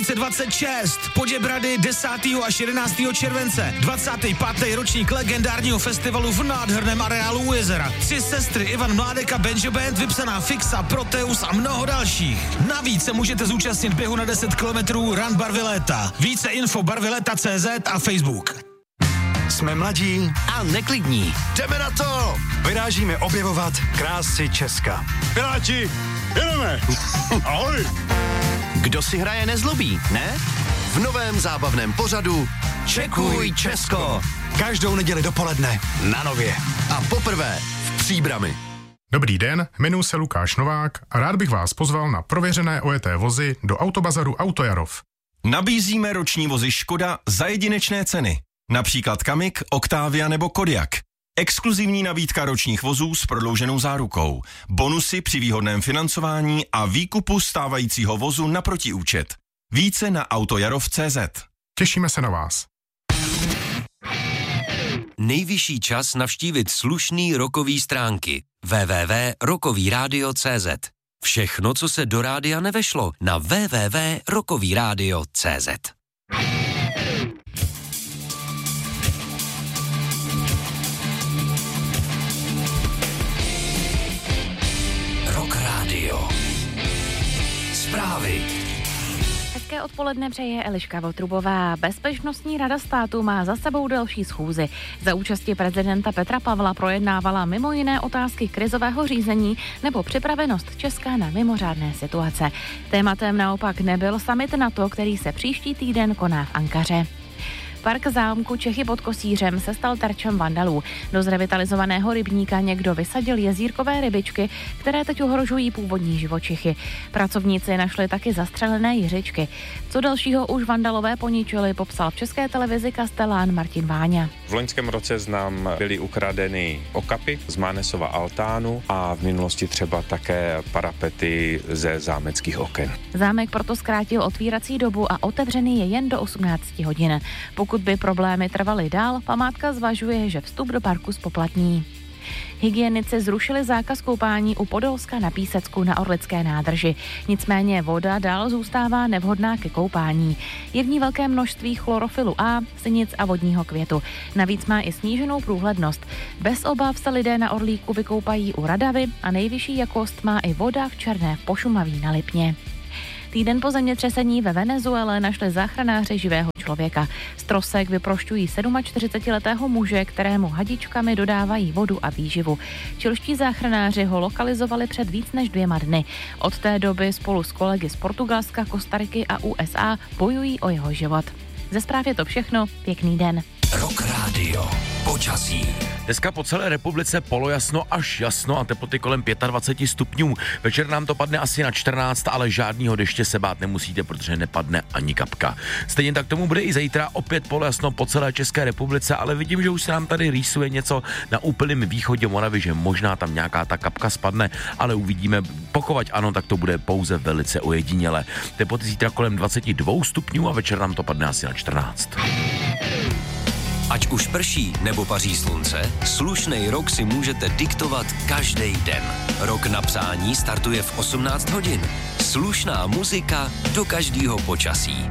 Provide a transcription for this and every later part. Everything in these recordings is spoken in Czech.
26. Poděbrady 10. až 11. července. 25. ročník legendárního festivalu v nádherném areálu u jezera. 3 sestry, Ivan Mládek a Benjo Band, vypsaná Fixa, Proteus a mnoho dalších. Navíc se můžete zúčastnit běhu na 10 kilometrů Run Barvy léta. Více info barvyleta.cz a Facebook. Jsme mladí a neklidní. Jdeme na to! Vyrážíme objevovat krásy Česka. Piráti, jedeme! Ahoj! Kdo si hraje nezlobí, ne? V novém zábavném pořadu Čekuj Česko. Každou neděli dopoledne na Nově. A poprvé v Příbrami. Dobrý den, jmenuji se Lukáš Novák a rád bych vás pozval na prověřené ojeté vozy do autobazaru Autojarov. Nabízíme roční vozy Škoda za jedinečné ceny. Například Kamik, Octavia nebo Kodiaq. Exkluzivní nabídka ročních vozů s prodlouženou zárukou. Bonusy při výhodném financování a výkupu stávajícího vozu na protiúčet. Více na autojarov.cz. Těšíme se na vás. Nejvyšší čas navštívit slušný rockový stránky. www.rockovyradio.cz. Všechno, co se do rádia nevešlo, na www.rockovyradio.cz. Rock Radio. Zprávy. Hezké odpoledne přeje Eliška Votrubová. Bezpečnostní rada státu má za sebou další schůzi. Za účasti prezidenta Petra Pavla projednávala mimo jiné otázky krizového řízení nebo připravenost Česka na mimořádné situace. Tématem naopak nebyl summit NATO, který se příští týden koná v Ankaře. Park zámku Čechy pod Kosířem se stal terčem vandalů. Do zrevitalizovaného rybníka někdo vysadil jezírkové rybičky, které teď ohrožují původní živočichy. Pracovníci našli taky zastřelené jiřičky. Co dalšího už vandalové poničili, popsal v České televizi kastelán Martin Váňa. V loňském roce nám byly ukradeny okapy z Mánesova altánu a v minulosti třeba také parapety ze zámeckých oken. Zámek proto zkrátil otvírací dobu a otevřený je jen do 18 hodin. Pokud by problémy trvaly dál, památka zvažuje, že vstup do parku zpoplatní. Hygienici zrušili zákaz koupání u Podolska na Písecku na Orlické nádrži. Nicméně voda dál zůstává nevhodná ke koupání. Je v ní velké množství chlorofilu A, sinic a vodního květu. Navíc má i sníženou průhlednost. Bez obav se lidé na Orlíku vykoupají u Radavy a nejvyšší jakost má i voda v Černé v Pošumaví na Lipně. Týden po zemětřesení ve Venezuele našli záchranáři živého člověka. Z trosek vyprošťují 47letého muže, kterému hadičkami dodávají vodu a výživu. Čilští záchranáři ho lokalizovali před víc než 2 dny. Od té doby spolu s kolegy z Portugalska, Kostariky a USA bojují o jeho život. Ze zpráv je to všechno. Pěkný den. Rock Radio. Počasí. Dneska po celé republice polojasno až jasno a teploty kolem 25 stupňů. Večer nám to padne asi na 14, ale žádnýho deště se bát nemusíte, protože nepadne ani kapka. Stejně tak tomu bude i zítra, opět polojasno po celé České republice, ale vidím, že už se nám tady rýsuje něco na úplném východě Moravy, že možná tam nějaká ta kapka spadne, ale uvidíme. Pokud ano, tak to bude pouze velice ojediněle. Teploty zítra kolem 22 stupňů a večer nám to padne asi na 14. Ať už prší nebo paří slunce, slušnej rok si můžete diktovat každý den. Rok na přání startuje v 18 hodin. Slušná muzika do každého počasí.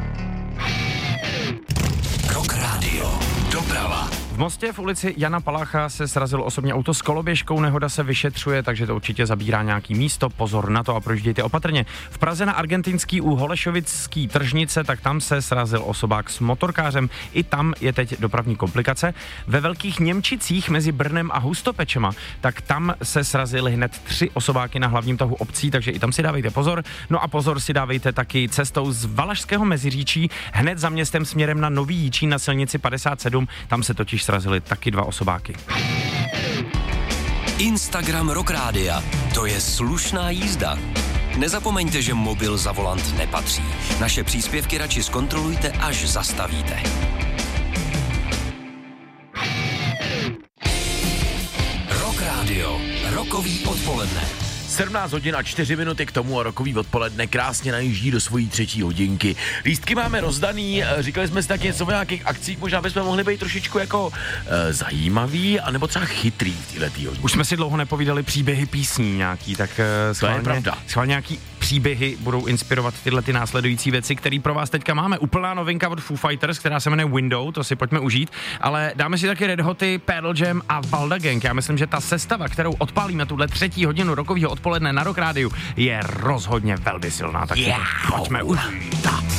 Rock Radio. Doprava. V Mostě v ulici Jana Palacha se srazilo osobní auto s koloběžkou, nehoda se vyšetřuje, takže to určitě zabírá nějaký místo, pozor na to a projíždějte opatrně. V Praze na Argentinský u Holešovický tržnice, tak tam se srazil osobák s motorkářem, i tam je teď dopravní komplikace. Ve Velkých Němčicích mezi Brnem a Hustopečema, tak tam se srazily hned 3 osobáky na hlavním tahu obcí, takže i tam si dávejte pozor. No a pozor si dávejte taky cestou z Valašského Meziříčí hned za městem směrem na Nový Jičín na silnici 57, tam se totiž srazily taky 2 osobáky. Instagram Rock Rádia. To je slušná jízda. Nezapomeňte, že mobil za volant nepatří. Naše příspěvky radši zkontrolujte, až zastavíte. Rock Radio. Rokový odpoledne. 17 hodin a 4 minuty k tomu a rokový odpoledne krásně najíždí do svojí 3. hodinky. Lístky máme rozdaný, říkali jsme si tak něco o nějakých akcích, možná bychom mohli být trošičku jako zajímavý, anebo třeba chytrý v této hodině. Už jsme si dlouho nepovídali příběhy písní nějaký, tak to je pravda. Schválně nějaký příběhy budou inspirovat tyhle ty následující věci, které pro vás teďka máme. Úplná novinka od Foo Fighters, která se jmenuje Window, to si pojďme užít, ale dáme si taky Red Hoty, Pearl Jam a Valda Gang. Já myslím, že ta sestava, kterou odpálíme tuhle 3. hodinu rokového odpoledne na Rock Rádiu, je rozhodně velmi silná, tak si to pojďme užít.